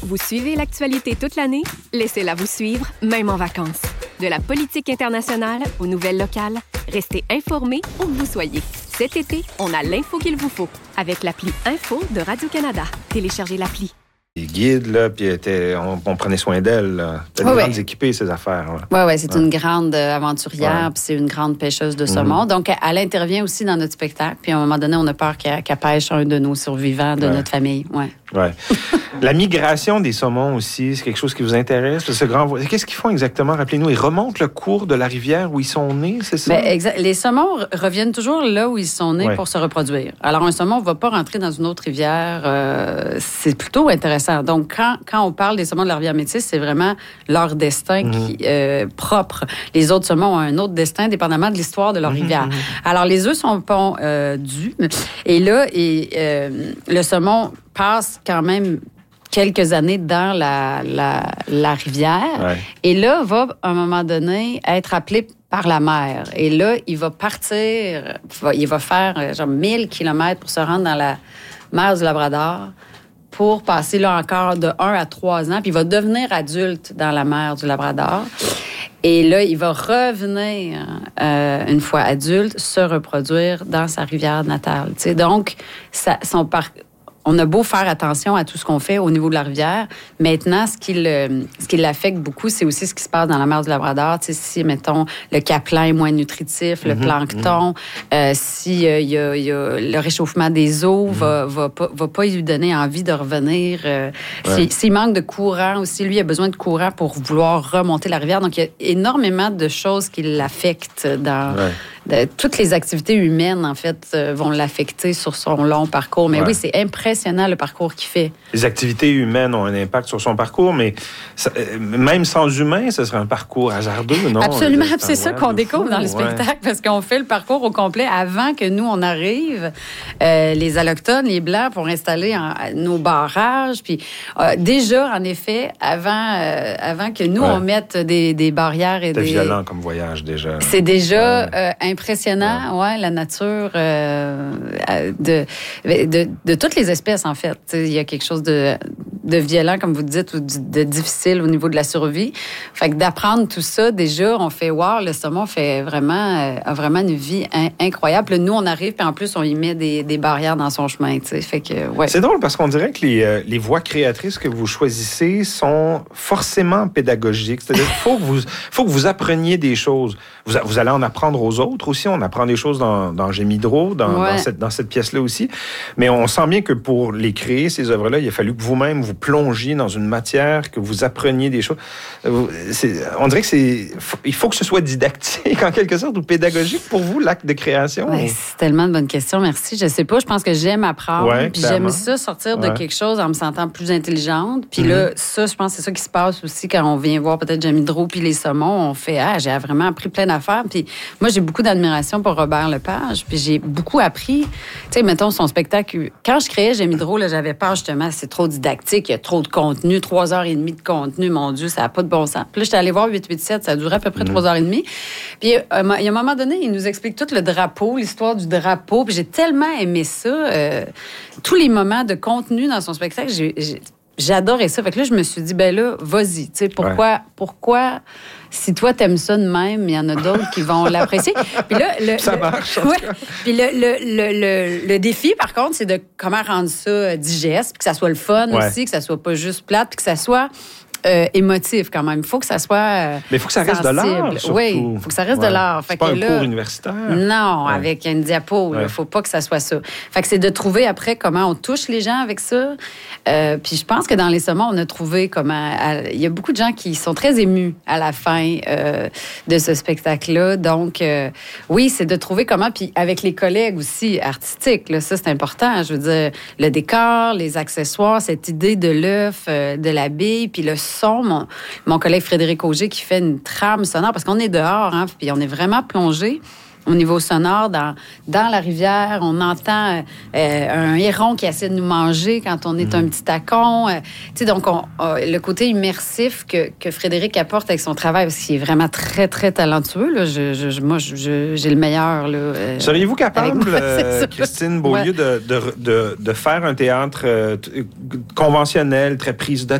Vous suivez l'actualité toute l'année? Laissez-la vous suivre, même en vacances. De la politique internationale aux nouvelles locales, restez informés où que vous soyez. Cet été, on a l'info qu'il vous faut avec l'appli Info de Radio-Canada. Téléchargez l'appli. Les guides, là, puis on prenait soin d'elle. T'as des grandes équipées, ces affaires. Oui, c'est une grande aventurière, puis c'est une grande pêcheuse de saumon. Donc, elle intervient aussi dans notre spectacle. Puis, à un moment donné, on a peur qu'elle pêche un de nos survivants de notre famille. Ouais. La migration des saumons aussi, c'est quelque chose qui vous intéresse? Qu'est-ce qu'ils font exactement? Rappelez-nous, ils remontent le cours de la rivière où ils sont nés, c'est ça? Les saumons reviennent toujours là où ils sont nés pour se reproduire. Alors, un saumon ne va pas rentrer dans une autre c'est plutôt intéressant. Donc, quand on parle des saumons de la rivière Métis, c'est vraiment leur destin propre. Les autres saumons ont un autre destin, dépendamment de l'histoire de leur rivière. Alors, les œufs sont pondus. Et là, le saumon passe quand même quelques années dans la rivière. Ouais. Et là, va, à un moment donné, être appelé par la mer. Et là, il va partir, il va faire genre 1000 kilomètres pour se rendre dans la mer du Labrador pour passer là encore de 1 à 3 ans. Puis il va devenir adulte dans la mer du Labrador. Et là, il va revenir, une fois adulte, se reproduire dans sa rivière natale. T'sais. Donc, on a beau faire attention à tout ce qu'on fait au niveau de la rivière. Maintenant, ce qui l'affecte beaucoup, c'est aussi ce qui se passe dans la mer du Labrador. Tu sais, si, mettons, le capelin est moins nutritif, le plancton, si y a le réchauffement des eaux va pas lui donner envie de revenir. S'il manque de courant aussi, lui, il a besoin de courant pour vouloir remonter la rivière. Donc, il y a énormément de choses qui l'affectent dans... toutes les activités humaines, en fait, vont l'affecter sur son long parcours. Mais oui, c'est impressionnant le parcours qu'il fait. Les activités humaines ont un impact sur son parcours, mais même sans humains, ce serait un parcours hasardeux, non? Absolument, c'est ça qu'on découvre dans le spectacle, parce qu'on fait le parcours au complet avant que nous, on arrive, les Allochtones, les Blancs, pour installer nos barrages. Puis déjà, en effet, avant que nous, on mette des barrières et C'était violent comme voyage, déjà. C'est déjà... impressionnant, la nature de toutes les espèces, en fait. Il y a quelque chose de violent, comme vous dites, ou de difficile au niveau de la survie. Fait que d'apprendre tout ça, déjà, on fait, le saumon a vraiment une vie incroyable. Là, nous, on arrive, puis en plus, on y met des barrières dans son chemin, tu sais. Fait que, C'est drôle, parce qu'on dirait que les voies créatrices que vous choisissez sont forcément pédagogiques. C'est-à-dire qu'il faut que vous appreniez des choses. Vous allez en apprendre aux autres aussi. On apprend des choses dans Gémidro, dans cette pièce-là aussi. Mais on sent bien que pour les créer, ces œuvres-là, il a fallu que vous-même vous plongiez dans une matière, que vous appreniez des choses. On dirait il faut que ce soit didactique, en quelque sorte, ou pédagogique pour vous, l'acte de création. C'est tellement de bonnes questions, merci. Je sais pas, je pense que j'aime apprendre. Puis j'aime ça, sortir de quelque chose en me sentant plus intelligente. Puis là, ça, je pense que c'est ça qui se passe aussi quand on vient voir peut-être Gémidro puis les saumons. On fait, j'ai vraiment appris plein d'affaires. Puis moi, j'ai beaucoup d'admiration pour Robert Lepage. Puis j'ai beaucoup appris. Tu sais, mettons, son spectacle. Quand je créais Gémidro, là, j'avais peur justement, c'est trop didactique, il y a trop de contenu, 3h30 de contenu, mon Dieu, ça n'a pas de bon sens. Puis là, j'étais allée voir 887, ça durait à peu près 3h30. Puis il y a un moment donné, il nous explique tout le drapeau, l'histoire du drapeau. Puis j'ai tellement aimé ça. Tous les moments de contenu dans son spectacle, j'adorais ça. Fait que là, je me suis dit, vas-y. Tu sais, pourquoi, si toi, t'aimes ça de même, il y en a d'autres qui vont l'apprécier. Puis là, ça marche. Puis le défi, par contre, c'est de comment rendre ça digeste, puis que ça soit le fun aussi, que ça soit pas juste plate, puis que ça soit émotif quand même. Il faut que ça soit mais il faut que ça reste de l'art, surtout. Oui, il faut que ça reste de l'art. C'est pas un cours universitaire. Non, avec une diapo. Il ne faut pas que ça soit ça. Fait que c'est de trouver après comment on touche les gens avec ça. Puis je pense que dans les saumons, on a trouvé comment... Il y a beaucoup de gens qui sont très émus à la fin de ce spectacle-là. Donc, oui, c'est de trouver comment... Puis avec les collègues aussi artistiques, là, ça, c'est important. Je veux dire, le décor, les accessoires, cette idée de l'œuf, de la bille, puis le son, mon collègue Frédéric Auger qui fait une trame sonore, parce qu'on est dehors, puis on est vraiment plongé au niveau sonore dans la rivière. On entend un héron qui essaie de nous manger quand on est un petit tacon. Donc, le côté immersif que Frédéric apporte avec son travail, parce qu'il est vraiment très, très talentueux. Là. Moi, j'ai le meilleur. Là, seriez-vous capable, Christine Beaulieu, de faire un théâtre conventionnel, très prise de